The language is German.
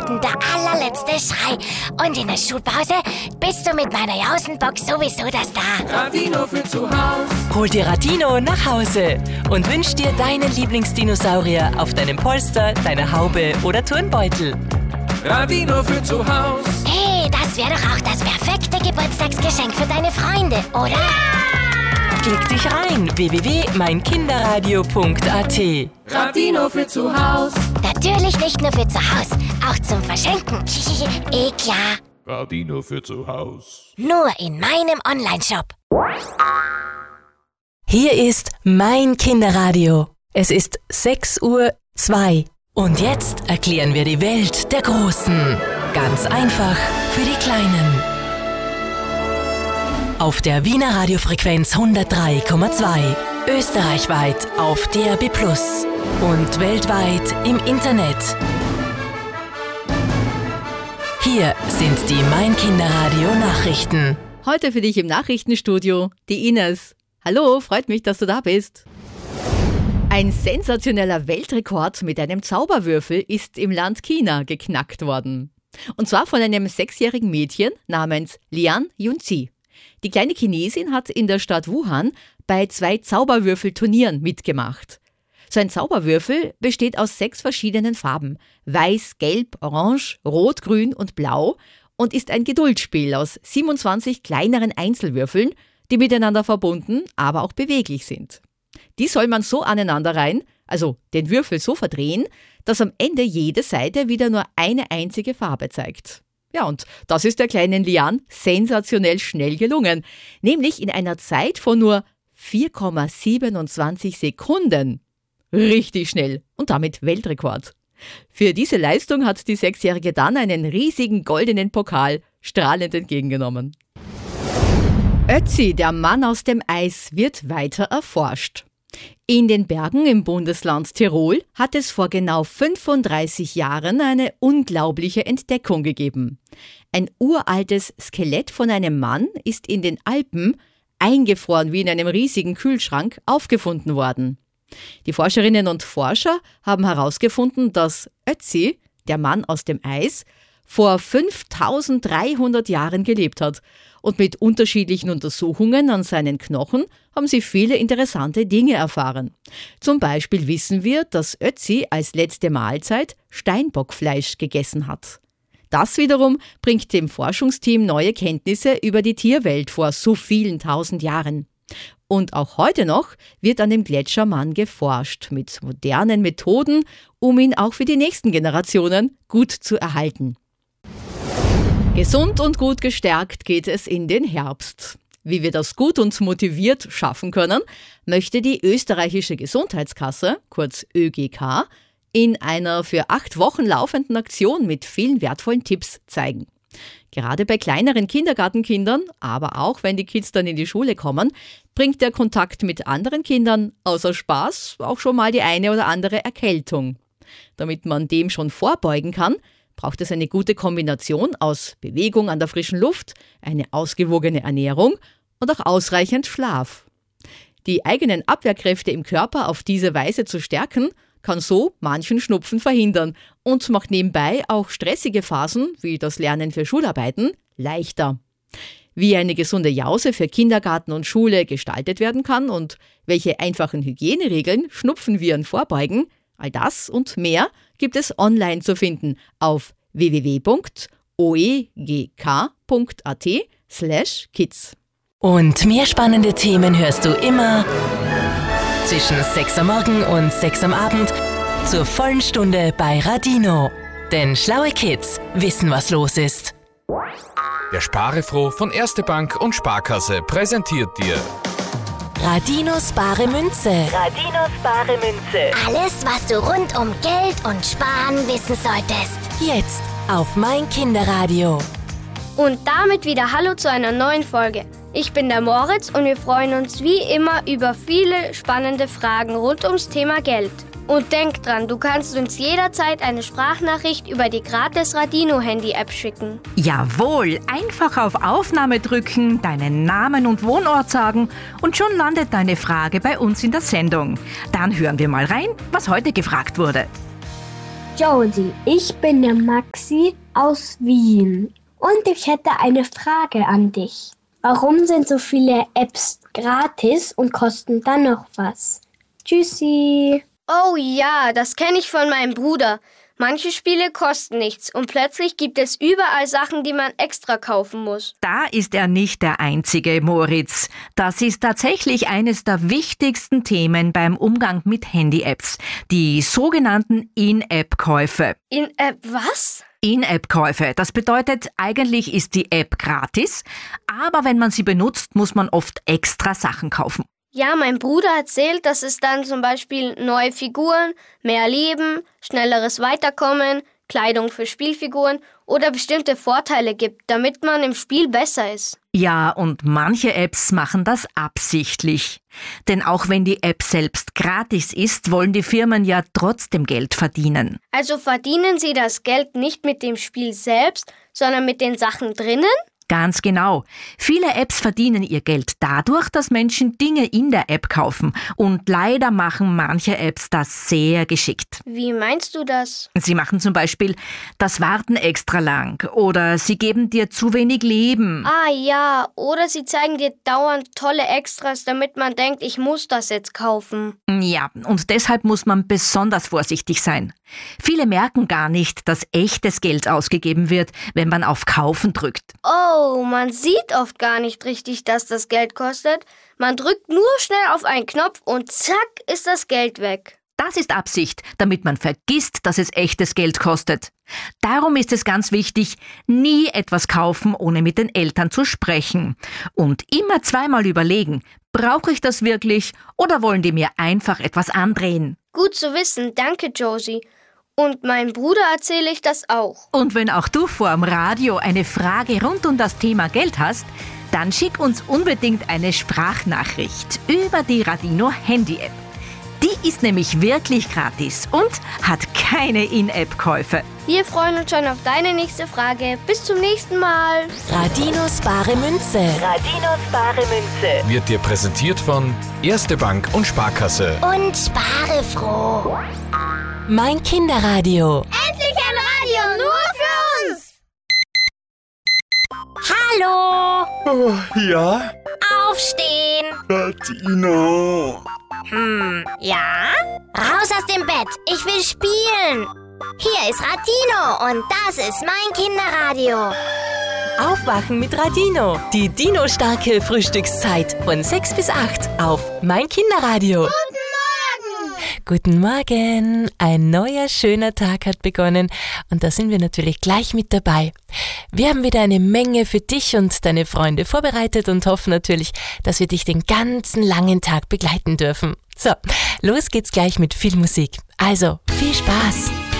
Kindergarten der allerletzte Schrei. Und in der Schulpause bist du mit meiner Jausenbox sowieso das Star. Radino für zu Haus. Hol dir Radino nach Hause und wünsch dir deinen Lieblingsdinosaurier auf deinem Polster, deiner Haube oder Turnbeutel. Radino für zu Haus. Hey, das wäre doch auch das perfekte Geburtstagsgeschenk für deine Freunde, oder? Ja! Klick dich rein, www.meinkinderradio.at. Radino für zu Haus. Natürlich nicht nur für zu Hause, auch zum Verschenken. Klar. Radino für zu Haus. Nur in meinem Onlineshop. Hier ist Mein Kinderradio. Es ist 6:02 Uhr. Und jetzt erklären wir die Welt der Großen. Ganz einfach für die Kleinen. Auf der Wiener Radiofrequenz 103,2. Österreichweit auf DAB+ und weltweit im Internet. Hier sind die Mein Kinderradio Nachrichten. Heute für dich im Nachrichtenstudio die Ines. Hallo, freut mich, dass du da bist. Ein sensationeller Weltrekord mit einem Zauberwürfel ist im Land China geknackt worden. Und zwar von einem 6-jährigen Mädchen namens Lian Yunzi. Die kleine Chinesin hat in der Stadt Wuhan bei 2 Zauberwürfelturnieren mitgemacht. So ein Zauberwürfel besteht aus 6 verschiedenen Farben: Weiß, Gelb, Orange, Rot, Grün und Blau und ist ein Geduldsspiel aus 27 kleineren Einzelwürfeln, die miteinander verbunden, aber auch beweglich sind. Die soll man so aneinanderreihen, also den Würfel so verdrehen, dass am Ende jede Seite wieder nur eine einzige Farbe zeigt. Ja, und das ist der kleinen Lian sensationell schnell gelungen, nämlich in einer Zeit von nur 4,27 Sekunden. Richtig schnell und damit Weltrekord. Für diese Leistung hat die 6-Jährige dann einen riesigen goldenen Pokal strahlend entgegengenommen. Ötzi, der Mann aus dem Eis, wird weiter erforscht. In den Bergen im Bundesland Tirol hat es vor genau 35 Jahren eine unglaubliche Entdeckung gegeben. Ein uraltes Skelett von einem Mann ist in den Alpen, eingefroren wie in einem riesigen Kühlschrank, aufgefunden worden. Die Forscherinnen und Forscher haben herausgefunden, dass Ötzi, der Mann aus dem Eis, vor 5300 Jahren gelebt hat. Und mit unterschiedlichen Untersuchungen an seinen Knochen haben sie viele interessante Dinge erfahren. Zum Beispiel wissen wir, dass Ötzi als letzte Mahlzeit Steinbockfleisch gegessen hat. Das wiederum bringt dem Forschungsteam neue Kenntnisse über die Tierwelt vor so vielen tausend Jahren. Und auch heute noch wird an dem Gletschermann geforscht, mit modernen Methoden, um ihn auch für die nächsten Generationen gut zu erhalten. Gesund und gut gestärkt geht es in den Herbst. Wie wir das gut und motiviert schaffen können, möchte die österreichische Gesundheitskasse, kurz ÖGK, in einer für 8 Wochen laufenden Aktion mit vielen wertvollen Tipps zeigen. Gerade bei kleineren Kindergartenkindern, aber auch wenn die Kids dann in die Schule kommen, bringt der Kontakt mit anderen Kindern außer Spaß auch schon mal die eine oder andere Erkältung. Damit man dem schon vorbeugen kann, braucht es eine gute Kombination aus Bewegung an der frischen Luft, eine ausgewogene Ernährung und auch ausreichend Schlaf. Die eigenen Abwehrkräfte im Körper auf diese Weise zu stärken, kann so manchen Schnupfen verhindern und macht nebenbei auch stressige Phasen, wie das Lernen für Schularbeiten, leichter. Wie eine gesunde Jause für Kindergarten und Schule gestaltet werden kann und welche einfachen Hygieneregeln Schnupfenviren vorbeugen, all das und mehr gibt es online zu finden auf www.oegk.at/kids. Und mehr spannende Themen hörst du immer zwischen 6 am Morgen und 6 am Abend zur vollen Stunde bei Radino. Denn schlaue Kids wissen, was los ist. Der Sparefroh von Erste Bank und Sparkasse präsentiert dir Radinos bare Münze. Radinos bare Münze. Alles, was du rund um Geld und Sparen wissen solltest. Jetzt auf Mein Kinderradio. Und damit wieder Hallo zu einer neuen Folge. Ich bin der Moritz und wir freuen uns wie immer über viele spannende Fragen rund ums Thema Geld. Und denk dran, du kannst uns jederzeit eine Sprachnachricht über die gratis Radino-Handy-App schicken. Jawohl, einfach auf Aufnahme drücken, deinen Namen und Wohnort sagen und schon landet deine Frage bei uns in der Sendung. Dann hören wir mal rein, was heute gefragt wurde. Josie, ich bin der Maxi aus Wien und ich hätte eine Frage an dich. Warum sind so viele Apps gratis und kosten dann noch was? Tschüssi. Oh ja, das kenne ich von meinem Bruder. Manche Spiele kosten nichts und plötzlich gibt es überall Sachen, die man extra kaufen muss. Da ist er nicht der Einzige, Moritz. Das ist tatsächlich eines der wichtigsten Themen beim Umgang mit Handy-Apps. Die sogenannten In-App-Käufe. In-App was? In-App-Käufe. Das bedeutet, eigentlich ist die App gratis, aber wenn man sie benutzt, muss man oft extra Sachen kaufen. Ja, mein Bruder erzählt, dass es dann zum Beispiel neue Figuren, mehr Leben, schnelleres Weiterkommen, Kleidung für Spielfiguren oder bestimmte Vorteile gibt, damit man im Spiel besser ist. Ja, und manche Apps machen das absichtlich. Denn auch wenn die App selbst gratis ist, wollen die Firmen ja trotzdem Geld verdienen. Also verdienen sie das Geld nicht mit dem Spiel selbst, sondern mit den Sachen drinnen? Ganz genau. Viele Apps verdienen ihr Geld dadurch, dass Menschen Dinge in der App kaufen. Und leider machen manche Apps das sehr geschickt. Wie meinst du das? Sie machen zum Beispiel das Warten extra lang oder sie geben dir zu wenig Leben. Ah ja, oder sie zeigen dir dauernd tolle Extras, damit man denkt, ich muss das jetzt kaufen. Ja, und deshalb muss man besonders vorsichtig sein. Viele merken gar nicht, dass echtes Geld ausgegeben wird, wenn man auf Kaufen drückt. Oh, man sieht oft gar nicht richtig, dass das Geld kostet. Man drückt nur schnell auf einen Knopf und zack, ist das Geld weg. Das ist Absicht, damit man vergisst, dass es echtes Geld kostet. Darum ist es ganz wichtig, nie etwas kaufen, ohne mit den Eltern zu sprechen. Und immer zweimal überlegen, brauche ich das wirklich oder wollen die mir einfach etwas andrehen? Gut zu wissen, danke Josie. Und meinem Bruder erzähle ich das auch. Und wenn auch du vorm Radio eine Frage rund um das Thema Geld hast, dann schick uns unbedingt eine Sprachnachricht über die Radino Handy-App. Die ist nämlich wirklich gratis und hat keine In-App-Käufe. Wir freuen uns schon auf deine nächste Frage. Bis zum nächsten Mal. Radinos bare Münze. Radinos bare Münze. Wird dir präsentiert von Erste Bank und Sparkasse. Und spare froh. Mein Kinderradio. Endlich ein Radio nur für uns. Hallo. Oh, ja? Aufstehen. Radino. Ja? Raus aus dem Bett. Ich will spielen. Hier ist Radino und das ist mein Kinderradio. Aufwachen mit Radino. Die Dino-starke Frühstückszeit von 6 bis 8 auf Mein Kinderradio. Guten Morgen! Ein neuer, schöner Tag hat begonnen und da sind wir natürlich gleich mit dabei. Wir haben wieder eine Menge für dich und deine Freunde vorbereitet und hoffen natürlich, dass wir dich den ganzen langen Tag begleiten dürfen. So, los geht's gleich mit viel Musik. Also, viel Spaß!